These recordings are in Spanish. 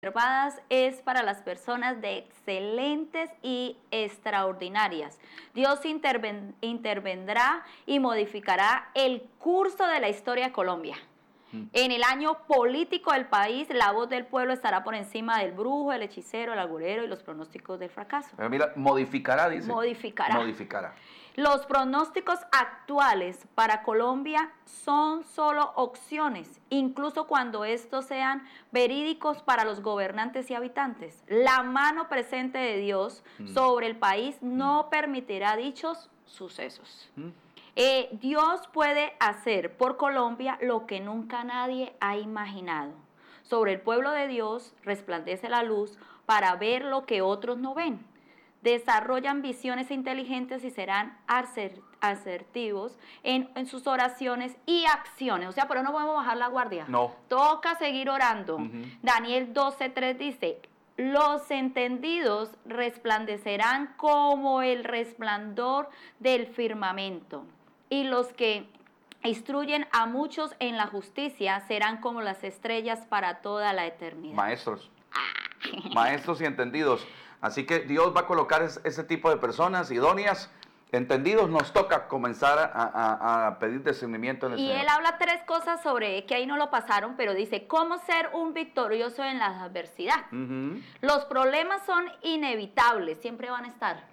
reservadas es para las personas de excelentes y extraordinarias. Dios intervendrá y modificará el curso de la historia de Colombia. En el año político del país, la voz del pueblo estará por encima del brujo, el hechicero, el agorero y los pronósticos del fracaso. Pero mira, modificará, dice. Modificará. Modificará. Los pronósticos actuales para Colombia son solo opciones, incluso cuando estos sean verídicos para los gobernantes y habitantes. La mano presente de Dios sobre el país no permitirá dichos sucesos. Dios puede hacer por Colombia lo que nunca nadie ha imaginado. Sobre el pueblo de Dios resplandece la luz para ver lo que otros no ven. Desarrollan visiones inteligentes y serán asertivos en sus oraciones y acciones. O sea, pero no podemos bajar la guardia. No. Toca seguir orando. Daniel 12:3 dice: los entendidos resplandecerán como el resplandor del firmamento, y los que instruyen a muchos en la justicia serán como las estrellas para toda la eternidad. Maestros. Maestros y entendidos. Así que Dios va a colocar ese tipo de personas idóneas, entendidos. Nos toca comenzar a pedir discernimiento en el Señor. Y él habla 3 cosas sobre, que ahí no lo pasaron, pero dice, cómo ser un victorioso en la adversidad. Los problemas son inevitables, siempre van a estar.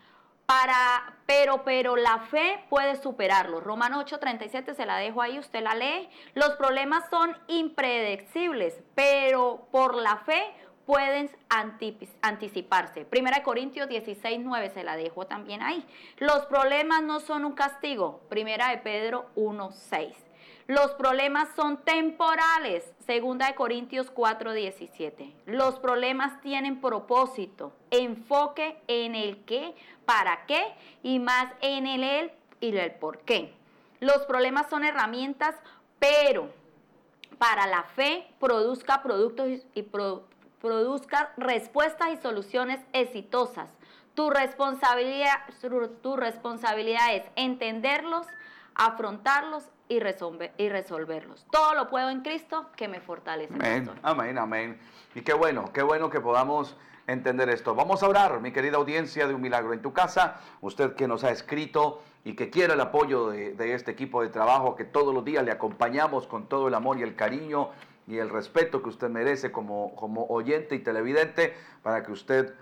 Pero la fe puede superarlos. Romanos 8:37 se la dejo ahí, usted la lee. Los problemas son impredecibles, pero por la fe pueden anticiparse. 1 Corintios 16:9 se la dejo también ahí. Los problemas no son un castigo. 1 Pedro 1:6. Los problemas son temporales. 2 Corintios 4:17. Los problemas tienen propósito, enfoque en el qué, para qué y más en el él y el por qué. Los problemas son herramientas, pero para la fe produzca productos y produzca respuestas y soluciones exitosas. Tu responsabilidad es entenderlos, afrontarlos y resolverlos. Todo lo puedo en Cristo que me fortalece. Amén, amén, amén. Y qué bueno que podamos entender esto. Vamos a orar, mi querida audiencia de Un Milagro en tu Casa. Usted que nos ha escrito y que quiere el apoyo de este equipo de trabajo, que todos los días le acompañamos con todo el amor y el cariño y el respeto que usted merece como oyente y televidente, para que usted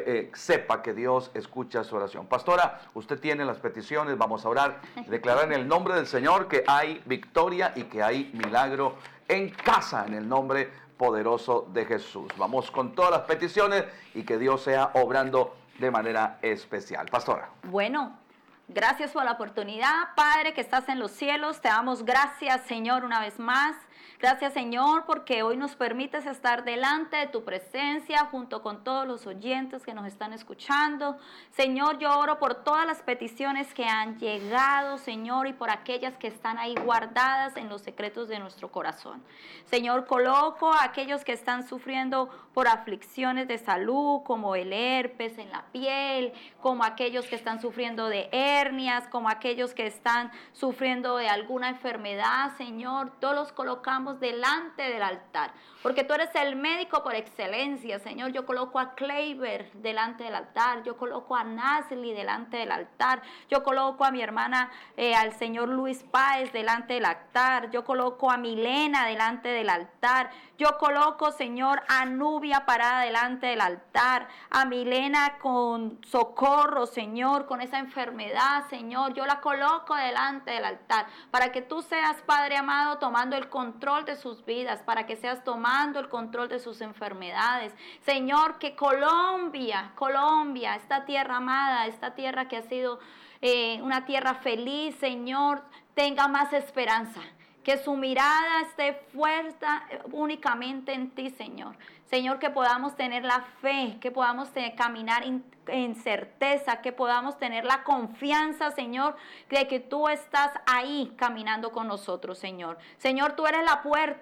sepa que Dios escucha su oración. Pastora, usted tiene las peticiones, vamos a orar, declarar en el nombre del Señor que hay victoria y que hay milagro en casa, en el nombre poderoso de Jesús. Vamos con todas las peticiones y que Dios sea obrando de manera especial. Pastora. Bueno, gracias por la oportunidad, Padre, que estás en los cielos. Te damos gracias, Señor, una vez más. Gracias, Señor, porque hoy nos permites estar delante de tu presencia junto con todos los oyentes que nos están escuchando. Señor, yo oro por todas las peticiones que han llegado, Señor, y por aquellas que están ahí guardadas en los secretos de nuestro corazón. Señor, coloco a aquellos que están sufriendo por aflicciones de salud, como el herpes en la piel, como aquellos que están sufriendo de hernias, como aquellos que están sufriendo de alguna enfermedad, Señor. Todos los colocamos delante del altar, porque tú eres el médico por excelencia, Señor. Yo coloco a Kleiber delante del altar, yo coloco a Nasli delante del altar, yo coloco a mi hermana, al señor Luis Páez delante del altar, yo coloco a Milena delante del altar, yo coloco, Señor, a Nubia parada delante del altar, a Milena con socorro, Señor, con esa enfermedad, Señor, yo la coloco delante del altar, para que tú seas, Padre amado, tomando el control de sus vidas, para que seas tomando el control de sus enfermedades. Señor, que Colombia, esta tierra amada, esta tierra que ha sido una tierra feliz, Señor, tenga más esperanza. Que su mirada esté fuerte únicamente en ti, Señor. Señor, que podamos tener la fe, que podamos caminar en certeza, que podamos tener la confianza, Señor, de que tú estás ahí caminando con nosotros, Señor. Señor, tú eres la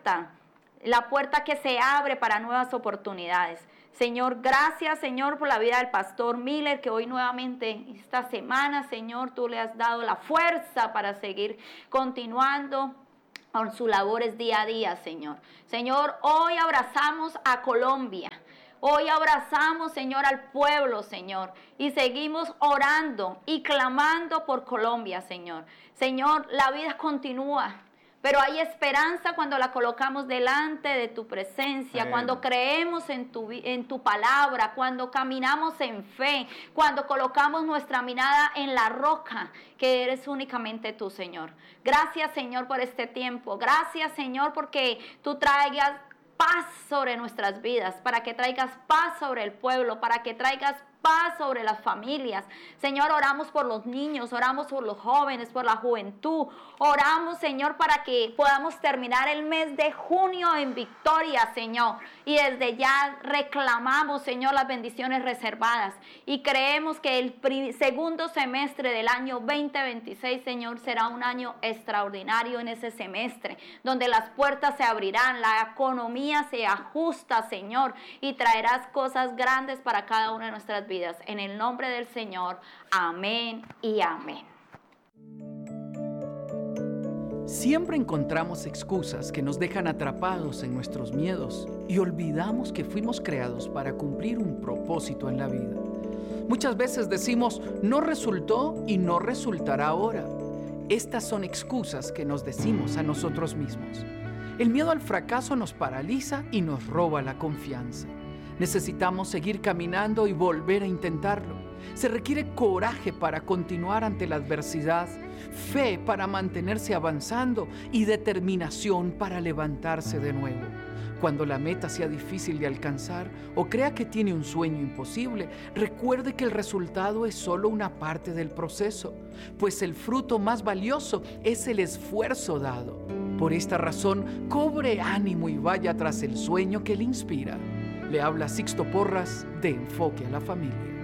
puerta que se abre para nuevas oportunidades. Señor, gracias, Señor, por la vida del pastor Miller, que hoy nuevamente, esta semana, Señor, tú le has dado la fuerza para seguir continuando con sus labores día a día, Señor. Señor, hoy abrazamos a Colombia. Hoy abrazamos, Señor, al pueblo, Señor, y seguimos orando y clamando por Colombia, Señor. Señor, la vida continúa, pero hay esperanza cuando la colocamos delante de tu presencia, Amén. Cuando creemos en tu palabra, cuando caminamos en fe, cuando colocamos nuestra mirada en la roca, que eres únicamente tú, Señor. Gracias, Señor, por este tiempo. Gracias, Señor, porque tú traigas paz sobre nuestras vidas, para que traigas paz sobre el pueblo, para que traigas paz sobre las familias. Señor, oramos por los niños, oramos por los jóvenes, por la juventud. Oramos, Señor, para que podamos terminar el mes de junio en victoria, Señor. Y desde ya reclamamos, Señor, las bendiciones reservadas. Y creemos que el segundo semestre del año 2026, Señor, será un año extraordinario en ese semestre, donde las puertas se abrirán, la economía se ajusta, Señor, y traerás cosas grandes para cada una de nuestras vidas. En el nombre del Señor, amén y amén. Siempre encontramos excusas que nos dejan atrapados en nuestros miedos y olvidamos que fuimos creados para cumplir un propósito en la vida. Muchas veces decimos, no resultó y no resultará ahora. Estas son excusas que nos decimos a nosotros mismos. El miedo al fracaso nos paraliza y nos roba la confianza. Necesitamos seguir caminando y volver a intentarlo. Se requiere coraje para continuar ante la adversidad, fe para mantenerse avanzando y determinación para levantarse de nuevo. Cuando la meta sea difícil de alcanzar o crea que tiene un sueño imposible, recuerde que el resultado es solo una parte del proceso, pues el fruto más valioso es el esfuerzo dado. Por esta razón, cobre ánimo y vaya tras el sueño que le inspira. Le habla Sixto Porras de Enfoque a la Familia.